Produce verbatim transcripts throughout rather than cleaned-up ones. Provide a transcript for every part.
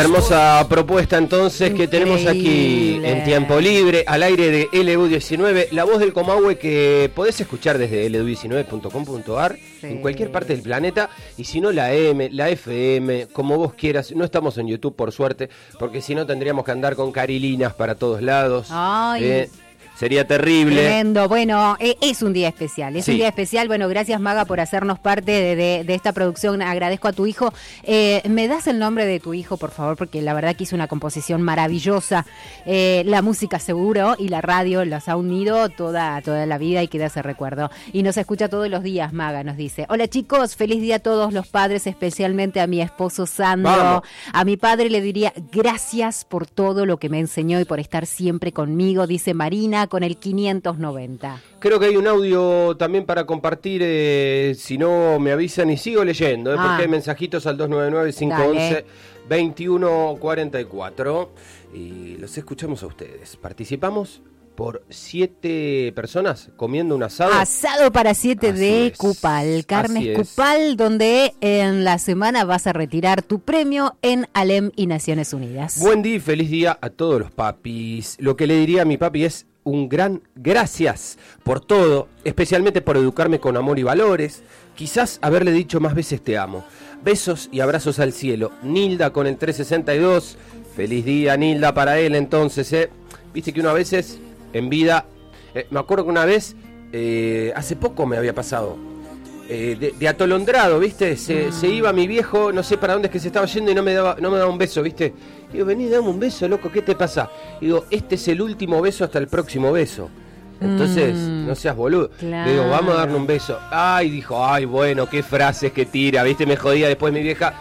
Hermosa propuesta entonces que tenemos aquí en Tiempo Libre, al aire de L U diecinueve, la voz del Comahue que podés escuchar desde L U diecinueve punto com punto a r, sí, en cualquier parte del planeta, y si no la M, la F M, como vos quieras. No estamos en YouTube por suerte, porque si no tendríamos que andar con carilinas para todos lados. Ay. Eh, Sería terrible. Tremendo. Bueno, eh, es un día especial. Es sí. un día especial. Bueno, gracias, Maga, por hacernos parte de, de, de esta producción. Agradezco a tu hijo. Eh, ¿Me das el nombre de tu hijo, por favor? Porque la verdad que hizo una composición maravillosa. Eh, la música seguro y la radio las ha unido toda, toda la vida y queda ese recuerdo. Y nos escucha todos los días, Maga, nos dice. Hola, chicos. Feliz día a todos los padres, especialmente a mi esposo Sandro. Vamos. A mi padre le diría gracias por todo lo que me enseñó y por estar siempre conmigo, dice Marina, con el quinientos noventa. Creo que hay un audio también para compartir, eh, si no me avisan y sigo leyendo, eh, Ah. porque hay mensajitos al dos nueve nueve, cinco once, veintiuno cuarenta y cuatro y los escuchamos a ustedes. Participamos por siete personas comiendo un asado. Asado para siete Así de es, Cupal, Carnes así es. Cupal, donde en la semana vas a retirar tu premio en Alem y Naciones Unidas. Buen día y feliz día a todos los papis. Lo que le diría a mi papi es un gran gracias por todo, especialmente por educarme con amor y valores. Quizás haberle dicho más veces te amo. Besos y abrazos al cielo. Nilda con el trescientos sesenta y dos. Feliz día, Nilda, para él entonces, ¿eh? Viste que uno a veces en vida, eh, me acuerdo que una vez, eh, hace poco me había pasado, eh, de, de atolondrado, ¿viste? Se, Ah. se iba mi viejo, no sé para dónde es que se estaba yendo y no me daba, no me daba un beso, ¿viste? Digo, vení, dame un beso, loco, ¿qué te pasa? Digo, este es el último beso hasta el próximo beso. Entonces, Mm, no seas boludo. claro. Le digo, vamos a darle un beso. Ay, dijo, ay, bueno, qué frases que tira, ¿viste? Me jodía después mi vieja.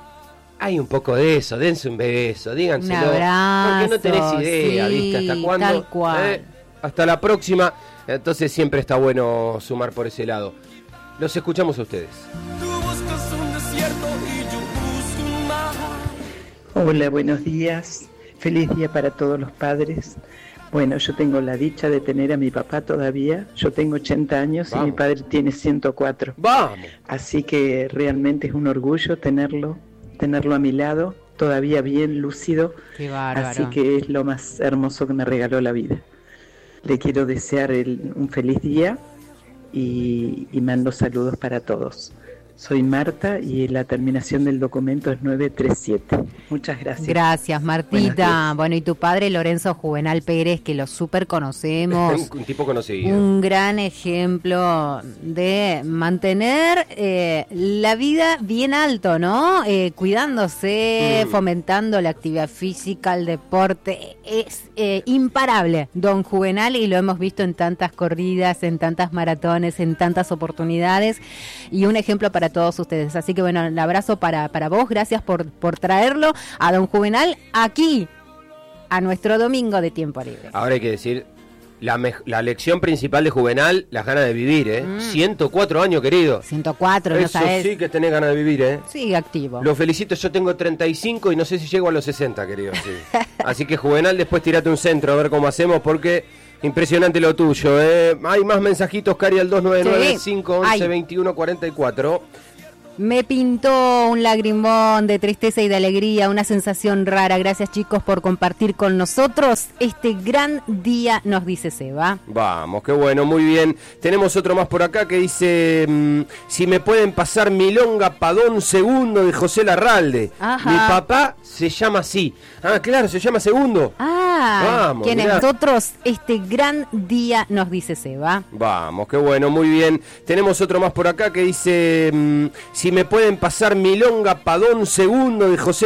Hay un poco de eso, dense un beso, díganselo. Un abrazo, porque no tenés idea, sí, ¿viste? ¿Hasta cuándo? tal cual. Eh, hasta la próxima. Entonces siempre está bueno sumar por ese lado. Los escuchamos a ustedes. Tú buscas un desierto y yo busco un mar. Hola, buenos días. Feliz día para todos los padres. Bueno, yo tengo la dicha de tener a mi papá todavía. Yo tengo ochenta años Vamos. y mi padre tiene ciento cuatro. ¡Vamos! Así que realmente es un orgullo tenerlo, tenerlo a mi lado, todavía bien lúcido. Qué bárbaro. Así que es lo más hermoso que me regaló la vida. Le quiero desear el- un feliz día y, y mando saludos para todos. Soy Marta y la terminación del documento es nueve tres siete. Muchas gracias. Gracias, Buenos Martita. días. Bueno, y tu padre, Lorenzo Juvenal Pérez, que lo súper conocemos. Un tipo conocido. Un gran ejemplo de mantener eh, la vida bien alto, ¿no? Eh, cuidándose, Mm. fomentando la actividad física, el deporte. Es eh, imparable, don Juvenal, y lo hemos visto en tantas corridas, en tantas maratones, en tantas oportunidades. Y un ejemplo para todos ustedes. Así que bueno, un abrazo para, para vos. Gracias por, por traerlo a don Juvenal aquí, a nuestro domingo de Tiempo Libre. Ahora hay que decir, la, mej- la lección principal de Juvenal, las ganas de vivir, ¿eh? Mm. ciento cuatro años, querido. ciento cuatro, ¿no Eso sabes? sí que tenés ganas de vivir, ¿eh? Sigue activo. Lo felicito, yo tengo treinta y cinco y no sé si llego a los sesenta, querido. Sí. Así que Juvenal, después tirate un centro a ver cómo hacemos, porque impresionante lo tuyo, ¿eh? Hay más mensajitos, Cari, al dos nueve nueve, cinco once, Ay. veintiuno cuarenta y cuatro. Me pintó un lagrimón de tristeza y de alegría, una sensación rara. Gracias, chicos, por compartir con nosotros este gran día, nos dice Seba. Vamos, qué bueno, muy bien. Tenemos otro más por acá que dice, mm, si me pueden pasar Milonga Padón Segundo de José Larralde. Ajá. Mi papá se llama así. Ah, claro, se llama Segundo. Ah, Vamos, quienes mirá. nosotros este gran día, nos dice Seba. Vamos, qué bueno, muy bien. Tenemos otro más por acá que dice, mm, si me pueden pasar Milonga Padón Segundo de José